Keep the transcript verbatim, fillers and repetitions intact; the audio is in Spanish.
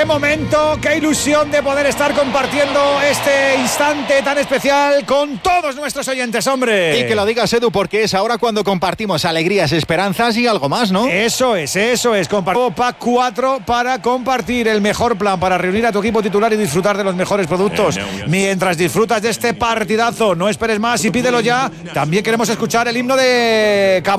momento, qué ilusión de poder estar compartiendo este instante tan especial con todos nuestros oyentes, hombre. Y que lo digas, Edu, porque es ahora cuando compartimos alegrías, esperanzas y algo más, ¿no? Eso es, eso es. Compartimos Pack cuatro para compartir el mejor plan para reunir a tu equipo titular y disfrutar de los mejores productos. Mientras disfrutas de este partidazo, no esperes más y pídelo ya. También queremos escuchar el himno de Cabo